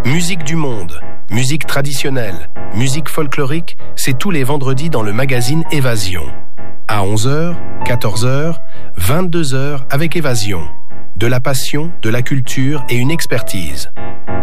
Musique du monde, musique traditionnelle, musique folklorique, c'est tous les vendredis dans le magazine Évasion. À 11h, 14h, 22h avec Évasion. De la passion, de la culture et une expertise.